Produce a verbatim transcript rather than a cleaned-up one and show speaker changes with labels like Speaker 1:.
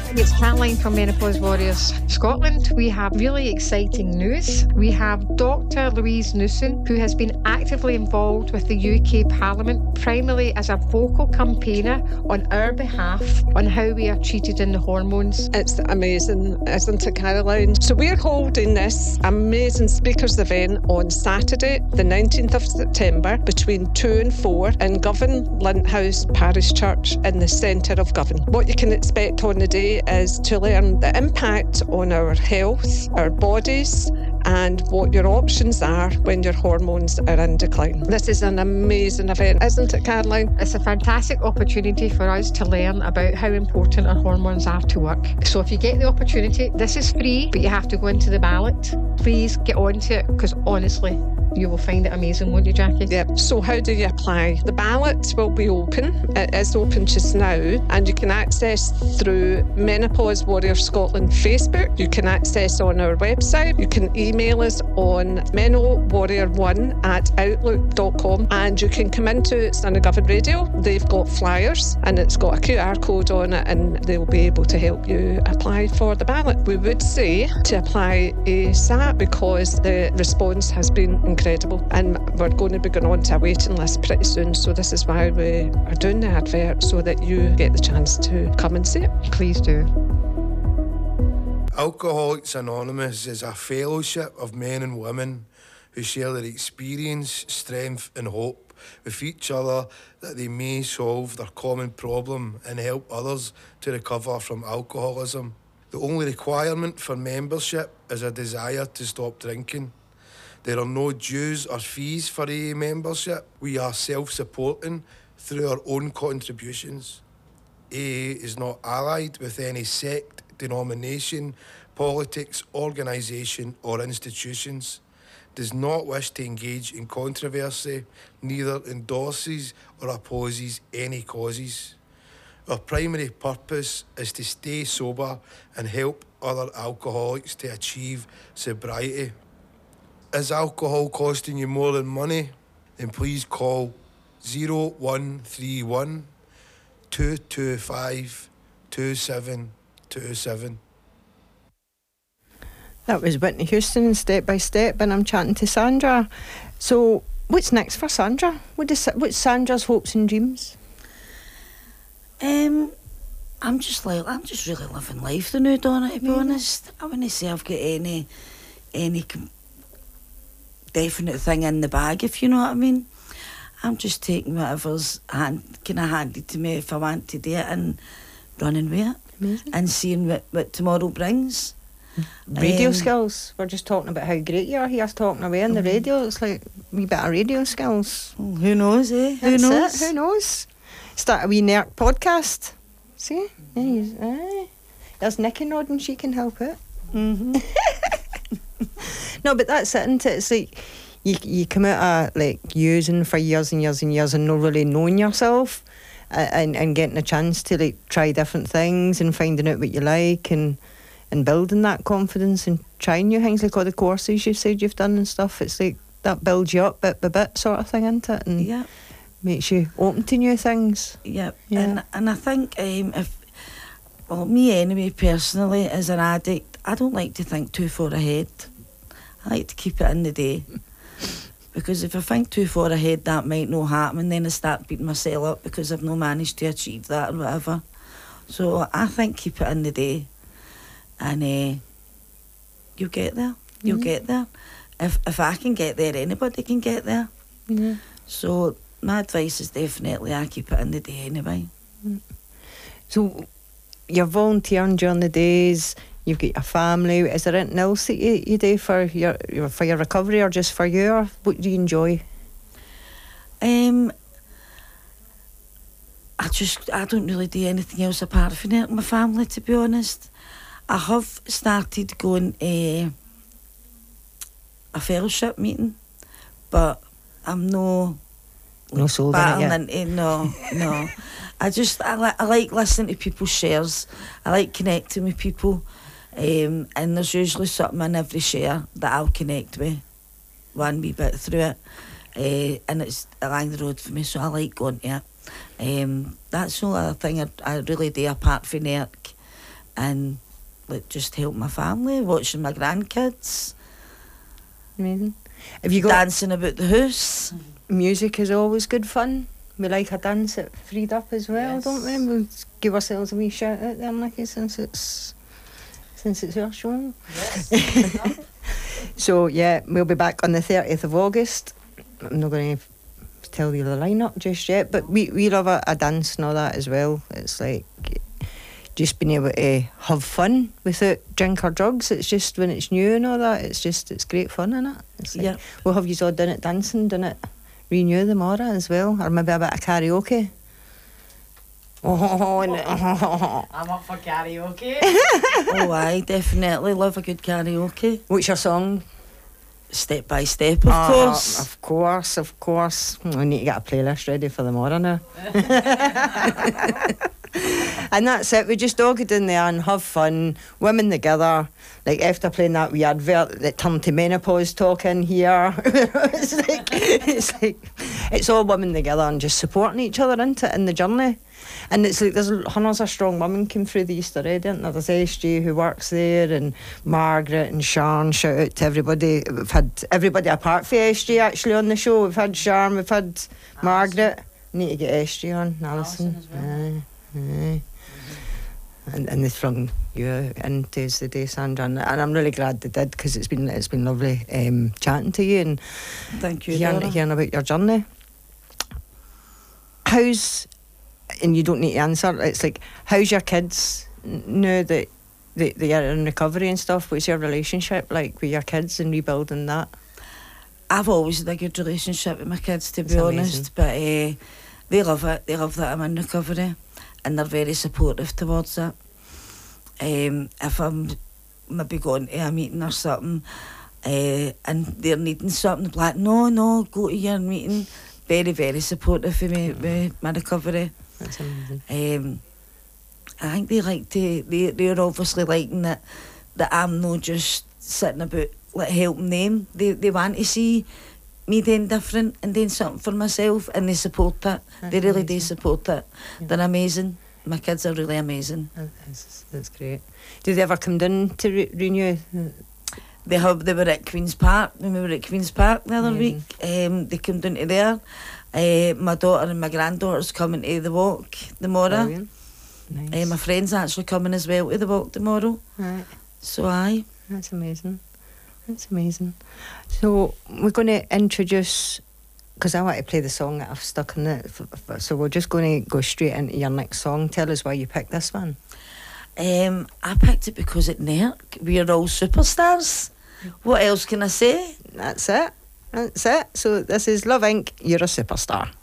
Speaker 1: It's Caroline from Menopause Warriors Scotland. We have really exciting news. We have Doctor Louise Newson, who has been actively involved with the U K Parliament, primarily as a vocal campaigner on our behalf on how we are treated in the hormones.
Speaker 2: It's amazing, isn't it, Caroline? So we're holding this amazing speakers event on Saturday, the nineteenth of September, between two and four in Govan, Linthouse Parish Church in the centre of Govan. What you can expect on the day is to learn the impact on our health, our bodies, and what your options are when your hormones are in decline. This is an amazing event, isn't it, Caroline?
Speaker 1: It's a fantastic opportunity for us to learn about how important our hormones are to work. So if you get the opportunity, this is free, but you have to go into the ballot. Please get onto it, because honestly, you will find it amazing, won't you, Jackie?
Speaker 2: Yep. So how do you apply? The ballot will be open. It is open just now, and you can access through Menopause Warrior Scotland Facebook. You can access on our website. You can email us on menowarrior one at outlook dot com, and you can come into Sunny Govan Radio. They've got flyers, and it's got a Q R code on it, and they'll be able to help you apply for the ballot. We would say to apply ASAP because the response has been incredible, and we're going to be going on to a waiting list pretty soon, so this is why we are doing the advert, so that you get the chance to come and see it.
Speaker 1: Please do.
Speaker 3: Alcoholics Anonymous is a fellowship of men and women who share their experience, strength and hope with each other, that they may solve their common problem and help others to recover from alcoholism. The only requirement for membership is a desire to stop drinking. There are no dues or fees for A A membership. We are self-supporting through our own contributions. A A is not allied with any sect, denomination, politics, organisation or institutions, does not wish to engage in controversy, neither endorses or opposes any causes. Our primary purpose is to stay sober and help other alcoholics to achieve sobriety. Is alcohol costing you more than money? Then please call zero one three one, two two five, two seven two seven.
Speaker 4: That was Whitney Houston, Step by Step, and I'm chatting to Sandra. So, what's next for Sandra? What is, what's Sandra's hopes and dreams?
Speaker 5: Um, I'm just like I'm just really living life the new Donna, to be mm. honest. I wouldn't say I've got any any definite thing in the bag, if you know what I mean. I'm just taking whatever's hand, kind of handed to me if I want to do it, and running with it. Amazing. And seeing what, what tomorrow brings.
Speaker 4: Radio
Speaker 5: um,
Speaker 4: skills. We're just talking about how great you are. He's talking away on the radio. It's like a wee bit of radio skills.
Speaker 5: Well, who knows, eh? Who
Speaker 4: That's
Speaker 5: knows?
Speaker 4: It. Who knows? Start a wee Nerk podcast. See? Mm. Aye. There's Nicky nodding, she can help it.
Speaker 5: Mm-hmm.
Speaker 4: No, but that's it, isn't it? It's like you, you come out of like using for years and years and years and not really knowing yourself, uh, and, and getting a chance to like try different things and finding out what you like, and and building that confidence and trying new things, like all the courses you said you've done and stuff. It's like that builds you up bit by bit sort of thing, isn't it? And
Speaker 5: yeah,
Speaker 4: makes you open to new things.
Speaker 5: Yeah,
Speaker 4: yeah.
Speaker 5: And, and I think um, if, well, me anyway, personally, as an addict, I don't like to think too far ahead. I like to keep it in the day. Because if I think too far ahead, that might not happen, and then I start beating myself up because I've not managed to achieve that or whatever. So I think keep it in the day, and uh, you'll get there. You'll mm-hmm. get there. If if I can get there, anybody can get there.
Speaker 4: Yeah.
Speaker 5: So my advice is definitely I keep it in the day anyway.
Speaker 4: So you're volunteering during the days. You've got your family. Is there anything else that you, you do for your, your for your recovery, or just for you? Or what do you enjoy?
Speaker 5: Um, I just I don't really do anything else apart from it. My family, to be honest. I have started going a a fellowship meeting, but I'm no
Speaker 4: no sold in it yet.
Speaker 5: Into, no, no. I just I like I like listening to people's shares. I like connecting with people. Um, and there's usually something in every share that I'll connect with one wee bit through it, uh, and it's along the road for me, so I like going to it. Um, that's the only other thing I, I really do apart from N E R C, and like just help my family, watching my grandkids.
Speaker 4: Amazing. Have you got
Speaker 5: dancing about the house?
Speaker 4: Music is always good fun. We like a dance at Freed Up as well,
Speaker 5: Yes.
Speaker 4: don't we? We'll give ourselves a wee shout out there, Nicky, since it's since it's our show.
Speaker 5: Yes.
Speaker 4: So yeah, we'll be back on the thirtieth of August. I'm not going to tell you the lineup just yet, but we we love a, a dance and all that as well. It's like just being able to have fun without drink or drugs. It's just when it's new and all that, it's just it's great fun, isn't it? It's like,
Speaker 5: Yeah.
Speaker 4: we'll have you all done it dancing, done it renew the Mora as well, or maybe a bit of karaoke. Oh, and
Speaker 6: I'm up for karaoke.
Speaker 5: Oh, I definitely love a good karaoke.
Speaker 4: what's your song?
Speaker 5: Step by step, of
Speaker 4: Ah,
Speaker 5: course.
Speaker 4: Of course, of course. We need to get a playlist ready for the Mora now. And that's it. We just all get in there and have fun, women together. Like after playing that wee advert that turned to menopause talk in here. it's like it's like it's all women together and just supporting each other into in the journey. And it's like there's hundreds of strong women came through the East already, isn't there? There's S J who works there, and Margaret and Sharon. Shout out to everybody. We've had everybody apart from S J actually on the show. We've had Sharon, we've had Alison. Margaret. Need to get S J on, Alison.
Speaker 6: Alison as well.
Speaker 4: Aye, aye. And and they flung you into the day, Sandra, and, and I'm really glad they did, because it's been it's been lovely um, chatting to you and
Speaker 5: Thank you,
Speaker 4: hearing,
Speaker 5: Dora.
Speaker 4: hearing about your journey. How's, and you don't need to answer, it's like, how's your kids n- now that they, they are in recovery and stuff? What's your relationship like with your kids and rebuilding that?
Speaker 5: I've always had a good relationship with my kids, to be
Speaker 4: That's
Speaker 5: honest,
Speaker 4: amazing.
Speaker 5: but uh, they love it. They love that I'm in recovery, and they're very supportive towards it. Um, if I'm maybe going to a meeting or something, uh, and they're needing something, they're like, no, no, go to your meeting. Very, very supportive of me, with my recovery.
Speaker 4: That's amazing.
Speaker 5: Um, I think they like to, they, they're obviously liking that, that I'm not just sitting about like helping them. They they want to see me doing different and doing something for myself, and they support it.
Speaker 4: That's
Speaker 5: They really do
Speaker 4: amazing.
Speaker 5: support it.
Speaker 4: Yeah.
Speaker 5: They're amazing. My kids are really amazing.
Speaker 4: That's, that's great. Did they ever come down to re- renew?
Speaker 5: They have they were at Queen's Park when we were at Queen's Park the other
Speaker 4: Amazing.
Speaker 5: week. Um, they came down to there. Uh, my daughter and my granddaughter's coming to the walk tomorrow.
Speaker 4: Brilliant. Nice.
Speaker 5: Uh, my friend's actually coming as well to the walk tomorrow.
Speaker 4: Right.
Speaker 5: So aye.
Speaker 4: That's amazing. That's amazing. So we're going to introduce, because I want to play the song that I've stuck in it. f- f- So we're just going to go straight into your next song. Tell us why you picked this one.
Speaker 5: Um, I picked it because at N E R C we are all superstars. What else can I say?
Speaker 4: That's it. That's it. So this is Love Incorporated. You're a superstar.